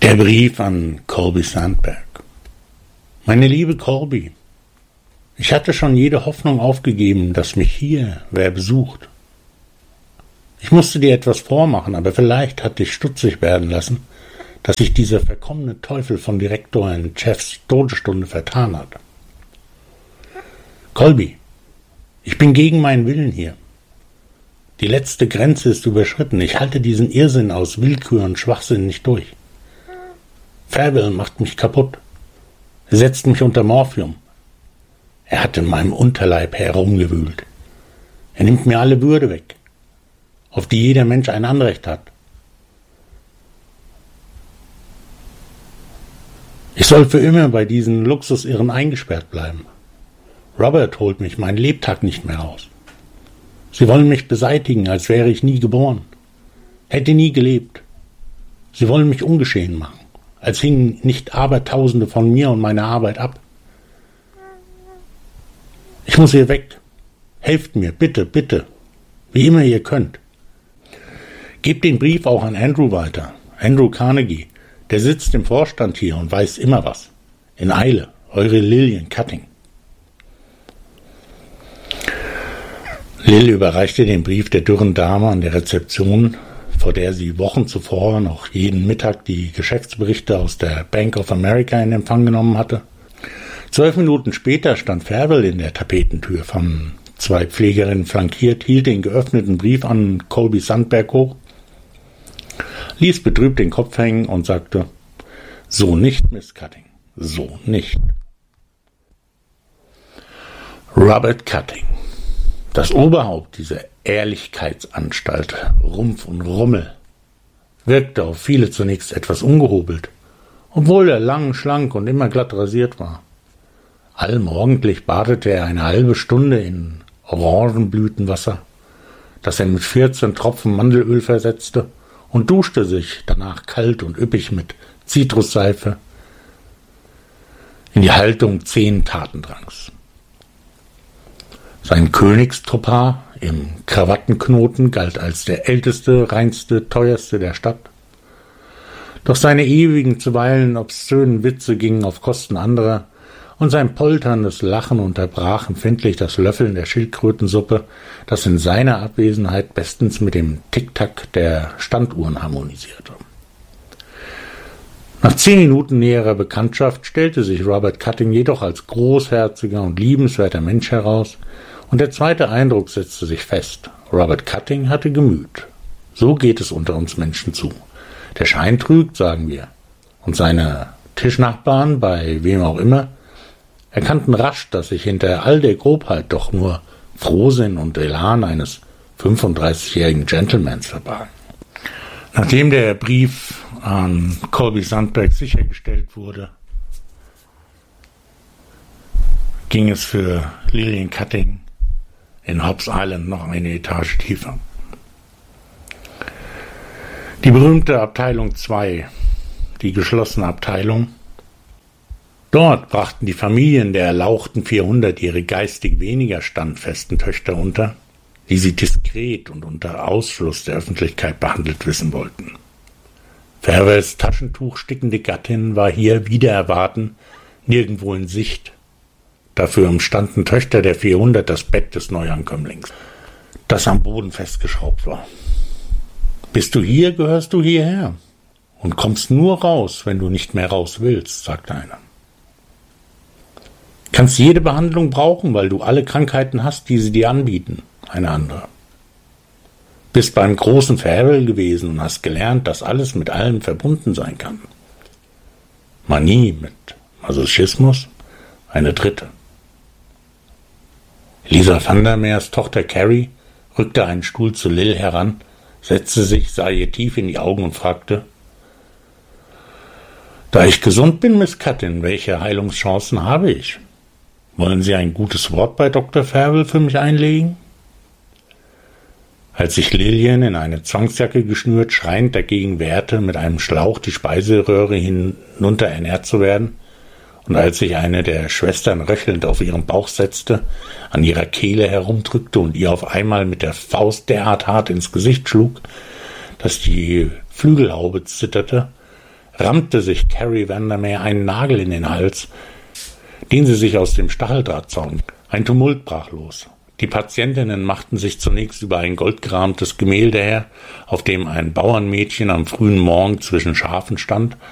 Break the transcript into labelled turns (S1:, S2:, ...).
S1: Der Brief an Colby Sandberg. Meine liebe Colby, ich hatte schon jede Hoffnung aufgegeben, dass mich hier wer besucht. Ich musste dir etwas vormachen, aber vielleicht hat dich stutzig werden lassen, dass sich dieser verkommene Teufel von Direktor in Chefs Todesstunde vertan hat. Colby, ich bin gegen meinen Willen hier. Die letzte Grenze ist überschritten. Ich halte diesen Irrsinn aus Willkür und Schwachsinn nicht durch. Farwell macht mich kaputt. Er setzt mich unter Morphium. Er hat in meinem Unterleib herumgewühlt. Er nimmt mir alle Würde weg, auf die jeder Mensch ein Anrecht hat. Ich soll für immer bei diesen Luxusirren eingesperrt bleiben. Robert holt mich meinen Lebtag nicht mehr raus. Sie wollen mich beseitigen, als wäre ich nie geboren, hätte nie gelebt. Sie wollen mich ungeschehen machen, als hingen nicht Abertausende von mir und meiner Arbeit ab. Ich muss hier weg. Helft mir, bitte, bitte, wie immer ihr könnt. Gebt den Brief auch an Andrew weiter, Andrew Carnegie, der sitzt im Vorstand hier und weiß immer was. In Eile, eure Lillian Cutting. Lil überreichte den Brief der dürren Dame an der Rezeption, vor der sie Wochen zuvor noch jeden Mittag die Geschäftsberichte aus der Bank of America in Empfang genommen hatte. 12 Minuten später stand Farwell in der Tapetentür, von 2 Pflegerinnen flankiert, hielt den geöffneten Brief an Colby Sandberg hoch, ließ betrübt den Kopf hängen und sagte: »So nicht, Miss Cutting, so nicht.« Robert Cutting, das Oberhaupt dieser Ehrlichkeitsanstalt, Rumpf und Rummel, wirkte auf viele zunächst etwas ungehobelt, obwohl er lang, schlank und immer glatt rasiert war. Allmorgendlich badete er eine halbe Stunde in Orangenblütenwasser, das er mit 14 Tropfen Mandelöl versetzte, und duschte sich danach kalt und üppig mit Zitrusseife in die Haltung 10 Tatendrangs. Sein Königstopar im Krawattenknoten galt als der älteste, reinste, teuerste der Stadt. Doch seine ewigen, zuweilen obszönen Witze gingen auf Kosten anderer, und sein polterndes Lachen unterbrach empfindlich das Löffeln der Schildkrötensuppe, das in seiner Abwesenheit bestens mit dem Tick-Tack der Standuhren harmonisierte. Nach 10 Minuten näherer Bekanntschaft stellte sich Robert Cutting jedoch als großherziger und liebenswerter Mensch heraus, und der zweite Eindruck setzte sich fest. Robert Cutting hatte Gemüt. So geht es unter uns Menschen zu. Der Schein trügt, sagen wir. Und seine Tischnachbarn, bei wem auch immer, erkannten rasch, dass sich hinter all der Grobheit doch nur Frohsinn und Elan eines 35-jährigen Gentlemans verbargen. Nachdem der Brief an Colby Sandberg sichergestellt wurde, ging es für Lillian Cutting in Hobbs Island noch eine Etage tiefer. Die berühmte Abteilung 2, die geschlossene Abteilung. Dort brachten die Familien der erlauchten 400 ihre geistig weniger standfesten Töchter unter, die sie diskret und unter Ausschluss der Öffentlichkeit behandelt wissen wollten. Farwells taschentuchstickende Gattin war hier wider Erwarten nirgendwo in Sicht. Dafür umstanden Töchter der 400 das Bett des Neuankömmlings, das am Boden festgeschraubt war. »Bist du hier, gehörst du hierher und kommst nur raus, wenn du nicht mehr raus willst«, sagte einer. »Kannst jede Behandlung brauchen, weil du alle Krankheiten hast, die sie dir anbieten«, eine andere. »Bist beim großen Farwell gewesen und hast gelernt, dass alles mit allem verbunden sein kann«. »Manie mit Masochismus«, eine dritte. Lisa Vandermeers Tochter Carrie rückte einen Stuhl zu Lil heran, setzte sich, sah ihr tief in die Augen und fragte: »Da ich gesund bin, Miss Cutting, welche Heilungschancen habe ich? Wollen Sie ein gutes Wort bei Dr. Farwell für mich einlegen?« Als sich Lillian in eine Zwangsjacke geschnürt, schreiend dagegen wehrte, mit einem Schlauch die Speiseröhre hinunter ernährt zu werden, und als sich eine der Schwestern röchelnd auf ihren Bauch setzte, an ihrer Kehle herumdrückte und ihr auf einmal mit der Faust derart hart ins Gesicht schlug, dass die Flügelhaube zitterte, rammte sich Carrie Vandermeer einen Nagel in den Hals, den sie sich aus dem Stacheldrahtzaun. Ein Tumult brach los. Die Patientinnen machten sich zunächst über ein goldgerahmtes Gemälde her, auf dem ein Bauernmädchen am frühen Morgen zwischen Schafen stand